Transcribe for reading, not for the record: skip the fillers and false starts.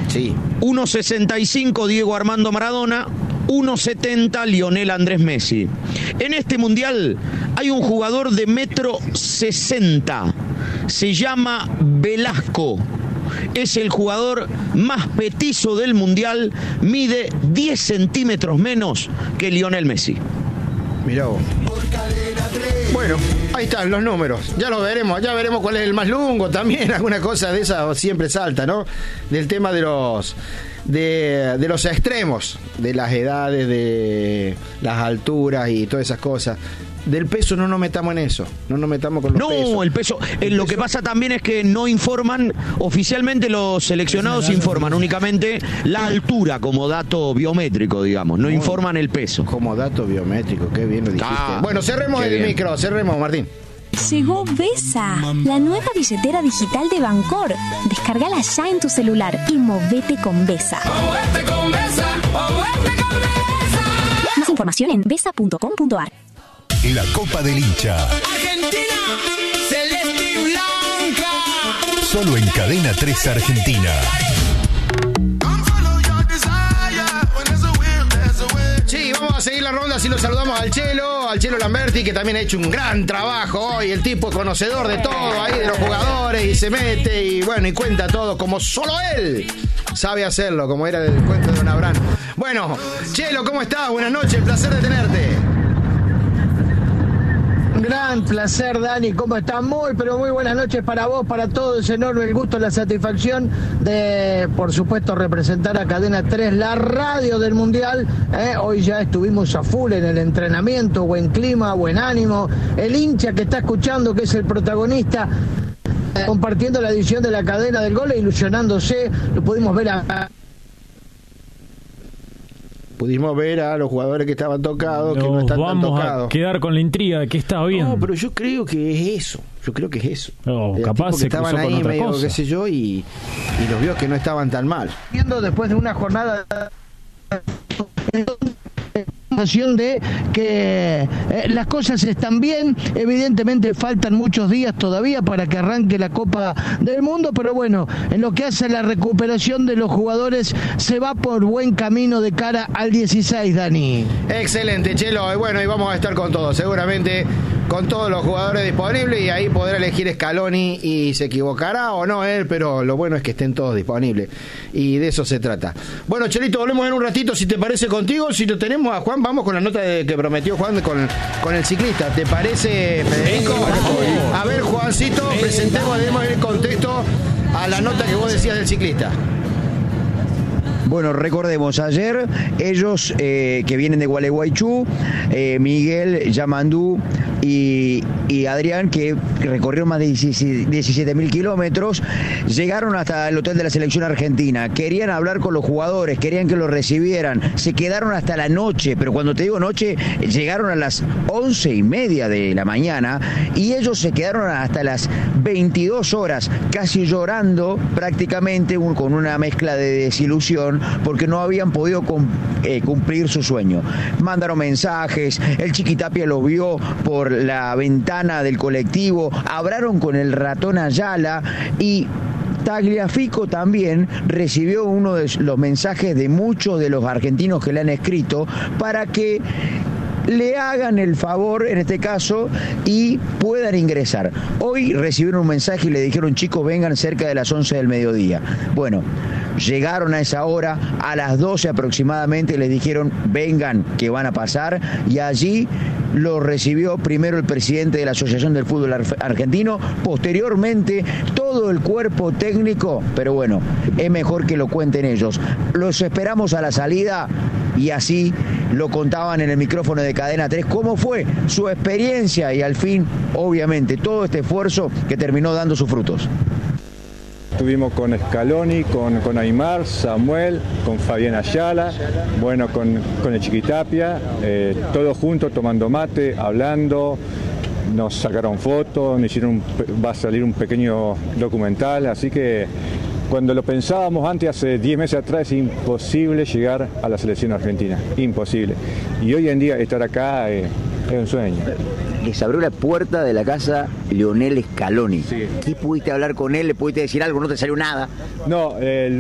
Sí. 1,65 Diego Armando Maradona, 1,70 Lionel Andrés Messi. En este mundial hay un jugador de 1,60 m, se llama Velasco. Es el jugador más petizo del mundial, mide 10 centímetros menos que Lionel Messi. Mirá vos. Bueno, ahí están los números. Ya lo veremos, ya veremos cuál es el más lungo también. Alguna cosa de esa siempre salta, ¿no? Del tema de los extremos, de las edades, de las alturas y todas esas cosas. Del peso no nos metamos en eso, no nos metamos con los pesos. No, el peso, lo que pasa también es que no informan, oficialmente los seleccionados informan únicamente la altura como dato biométrico, digamos, no informan el peso. Como dato biométrico, qué bien lo dijiste. Bueno, cerremos el micro, cerremos, Martín. Llegó Vesa, la nueva billetera digital de Bancor. Descárgala ya en tu celular y movete con Vesa. ¡Movete con Vesa! ¡Movete con Vesa! Más información en vesa.com.ar. La Copa del Hincha. Argentina, celeste y blanca. Solo en Cadena 3 Argentina. Sí, vamos a seguir la ronda, así lo saludamos al Chelo Lamberti, que también ha hecho un gran trabajo hoy, el tipo conocedor de todo, ahí de los jugadores, y se mete y bueno, y cuenta todo como solo él sabe hacerlo, como era el cuento de Don Abraham. Bueno, Chelo, ¿cómo estás? Buenas noches, placer de tenerte. Gran placer, Dani, ¿cómo estás? Muy buenas noches para vos, para todos. Es enorme el gusto, la satisfacción de, por supuesto, representar a Cadena 3, la radio del Mundial. Hoy ya estuvimos a full en el entrenamiento, buen clima, buen ánimo. El hincha que está escuchando, que es el protagonista, compartiendo la edición de la cadena del gol e ilusionándose. Lo pudimos ver Pudimos ver a los jugadores que estaban tocados, que no están tan tocados. Vamos a quedar con la intriga de qué estaba viendo. No, pero yo creo que es eso. Capaz se estaban ahí con otra medio, cosa. qué sé yo, y los vio que no estaban tan mal. viendo después de una jornada de que las cosas están bien. Evidentemente faltan muchos días todavía para que arranque la Copa del Mundo, pero bueno, en lo que hace a la recuperación de los jugadores se va por buen camino de cara al 16, Dani. Excelente, Chelo. Bueno, y vamos a estar con todos, seguramente con todos los jugadores disponibles, y ahí podrá elegir Scaloni y se equivocará o no él, pero lo bueno es que estén todos disponibles y de eso se trata. Bueno, Chelito, volvemos en un ratito, si te parece, contigo. Si lo tenemos a Juan, vamos con la nota que prometió Juan con el ciclista. ¿Te parece, Federico? A ver, Juancito, presentemos, demos el contexto a la nota que vos decías del ciclista. Bueno, recordemos, ayer ellos que vienen de Gualeguaychú, Miguel, Yamandú y Adrián, que recorrieron más de 17.000 kilómetros, llegaron hasta el hotel de la selección argentina, querían hablar con los jugadores, querían que los recibieran, se quedaron hasta la noche, pero cuando te digo noche, llegaron a las 11:30 de la mañana y ellos se quedaron hasta las 22 horas, casi llorando prácticamente, con una mezcla de desilusión, porque no habían podido cumplir su sueño. Mandaron mensajes, el Chiquitapia los vio por la ventana del colectivo, hablaron con el ratón Ayala y Tagliafico también recibió uno de los mensajes de muchos de los argentinos que le han escrito para que le hagan el favor, en este caso, y puedan ingresar. Hoy recibieron un mensaje y le dijeron: chicos, vengan cerca de las 11 del mediodía. Bueno, llegaron a esa hora, a las 12 aproximadamente, les dijeron: vengan, que van a pasar, y allí lo recibió primero el presidente de la Asociación del Fútbol Argentino, posteriormente todo el cuerpo técnico, pero bueno, es mejor que lo cuenten ellos. Los esperamos a la salida, y así lo contaban en el micrófono de Cadena 3, cómo fue su experiencia y al fin, obviamente, todo este esfuerzo que terminó dando sus frutos. Estuvimos con Scaloni, con Aimar, Samuel, con Fabián Ayala, bueno, con el Chiquitapia, todos juntos tomando mate, hablando, nos sacaron fotos, va a salir un pequeño documental, así que cuando lo pensábamos antes, hace 10 meses atrás, es imposible llegar a la selección argentina, imposible. Y hoy en día estar acá es un sueño. Les abrió la puerta de la casa Lionel Scaloni. Sí. ¿Qué pudiste hablar con él? ¿Le pudiste decir algo? ¿No te salió nada? No,